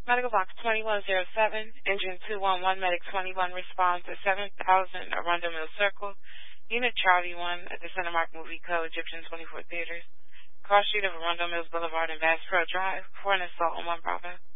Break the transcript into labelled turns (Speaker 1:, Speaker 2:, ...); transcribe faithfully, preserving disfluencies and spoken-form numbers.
Speaker 1: Medical Box twenty-one oh seven, Engine two one one, Medic twenty-one, responds to seven thousand Arundel Mills Circle, Unit Charlie one at the Cinemark Movie Co. Egyptian twenty-four Theaters, cross street of Arundel Mills Boulevard and Bass Pro Drive, for an assault on one Bravo.